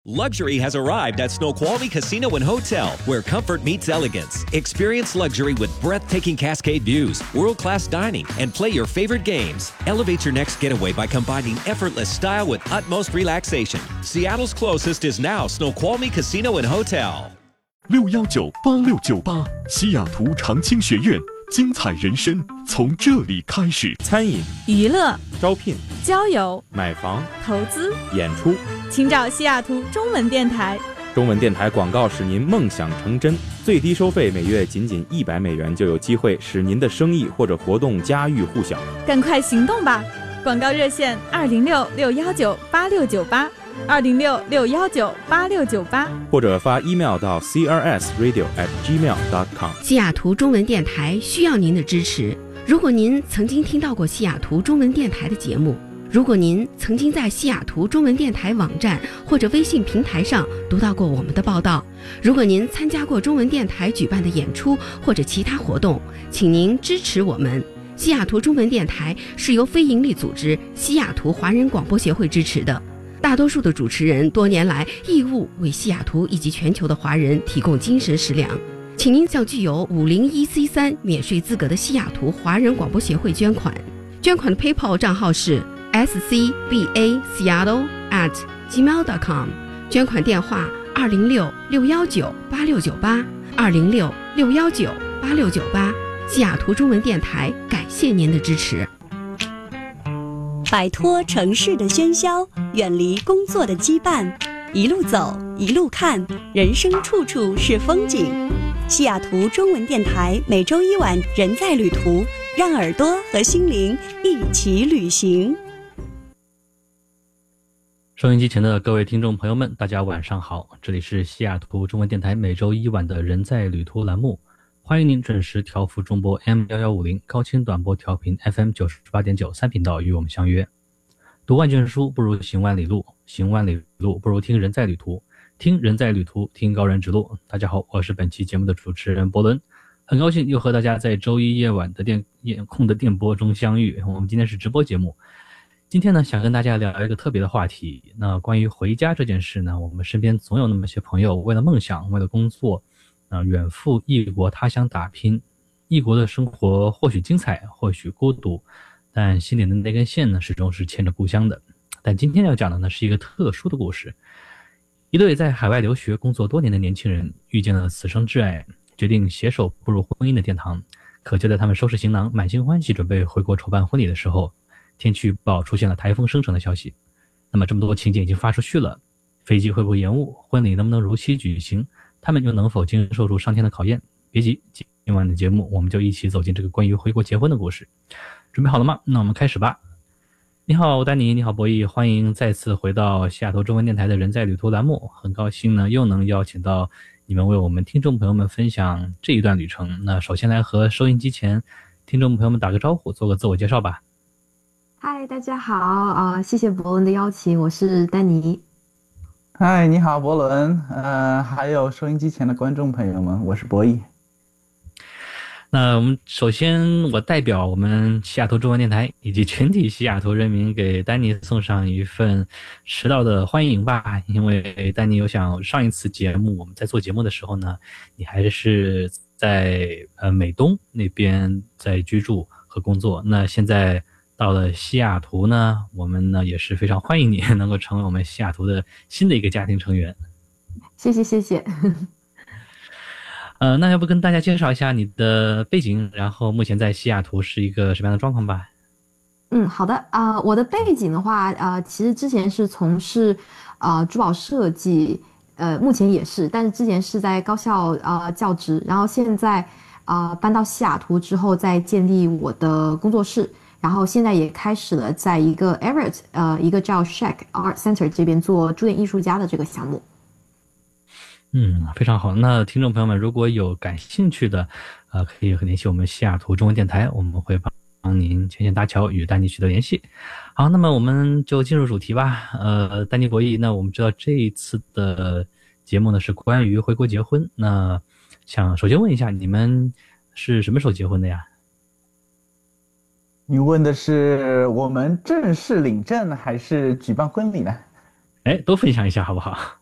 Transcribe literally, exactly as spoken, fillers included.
Luxury has arrived at Snoqualmie Casino and Hotel, where comfort meets elegance. Experience luxury with breathtaking cascade views, world-class dining, and play your favorite games. Elevate your next getaway by combining effortless style with utmost relaxation. Seattle's closest is now Snoqualmie Casino and Hotel. 六一九八六九八西雅图长青学院，精彩人生从这里开始。 餐饮、 娱乐、 招聘、 交友、 买房、 投资、 演出， 请找西雅图中文电台。 中文电台广告使您梦想成真，最低收费每月仅仅一百美元，就有机会使您的生意或者活动家喻户晓。 赶快行动吧！广告热线二零六六幺九八六九八。二零六六幺九八六九八， 或者发 email 到 c r s radio at gmail dot com。 西雅图中文电台需要您的支持。如果您曾经听到过西雅图中文电台的节目，如果您曾经在西雅图中文电台网站或者微信平台上读到过我们的报道，如果您参加过中文电台举办的演出或者其他活动，请您支持我们。西雅图中文电台是由非营利组织西雅图华人广播协会支持的。大多数的主持人多年来义务为西雅图以及全球的华人提供精神食粮，请您向具有五零一 C 三免税资格的西雅图华人广播协会捐款。捐款的 PayPal 账号是 s c b a seattle at gmail dot com， 捐款电话二零六六幺九八六九八二零六六幺九八六九八。西雅图中文电台感谢您的支持。 摆脱城市的喧嚣，远离工作的羁绊，一路走，一路看，人生处处是风景。西雅图中文电台每周一晚人在旅途，让耳朵和心灵一起旅行。 收音机前的各位听众朋友们，大家晚上好，这里是西雅图中文电台每周一晚的人在旅途栏目，欢迎您准时调幅中波 M 一一五零 高清短波调频 F M 九十八点九 三频道与我们相约。读万卷书不如行万里路，行万里路不如听人在旅途，听人在旅途，听高人指路。大家好，我是本期节目的主持人伯伦，很高兴又和大家在周一夜晚的电夜空的电波中相遇。我们今天是直播节目，今天呢想跟大家聊一个特别的话题。那关于回家这件事呢，我们身边总有那么些朋友为了梦想，为了工作呃，远赴异国他乡打拼，异国的生活或许精彩，或许孤独，但心里的那根线呢，始终是牵着故乡的。但今天要讲的呢，是一个特殊的故事。一对在海外留学工作多年的年轻人，遇见了此生挚爱，决定携手步入婚姻的殿堂。可就在他们收拾行囊，满心欢喜准备回国筹办婚礼的时候，天气预报出现了台风生成的消息。那么这么多请柬已经发出去了，飞机会不会延误？婚礼能不能如期举行？他们又能否经受住上天的考验？别急，今晚的节目我们就一起走进这个关于回国结婚的故事。准备好了吗？那我们开始吧。你好丹尼，你好博弈，欢迎再次回到西雅图中文电台的人在旅途栏目。很高兴呢又能邀请到你们为我们听众朋友们分享这一段旅程。那首先来和收音机前听众朋友们打个招呼，做个自我介绍吧。 嗨，大家好啊、呃，谢谢伯伦的邀请，我是丹尼。 嗨，你好，伯伦，呃，还有收音机前的观众朋友们，我是博弈。 那我们首先，我代表我们西雅图中文电台以及全体西雅图人民，给丹尼送上一份迟到的欢迎吧。因为丹尼有想上一次节目我们在做节目的时候呢，你还是在呃美东那边在居住和工作。那现在到了西雅图呢，我们呢也是非常欢迎你能够成为我们西雅图的新的一个家庭成员。 谢谢谢谢。 呃，那要不跟大家介绍一下你的背景，然后目前在西雅图是一个什么样的状况吧？ 嗯，好的啊、呃，我的背景的话，呃，其实之前是从事啊、呃、珠宝设计，呃，目前也是，但是之前是在高校呃教职，然后现在啊、呃、搬到西雅图之后，再建立我的工作室。然后现在也开始了在一个 Everett 呃一个叫 Shack Art Center 这边做驻点艺术家的这个项目。 嗯，非常好。那听众朋友们如果有感兴趣的，呃，可以联系我们西雅图中文电台，我们会帮您牵线搭桥，与丹尼取得联系。好，那么我们就进入主题吧。呃，丹尼博弈，那我们知道这一次的节目呢是关于回国结婚。那想首先问一下，你们是什么时候结婚的呀？ 你问的是我们正式领证还是举办婚礼呢？ 哎，都分享一下好不好？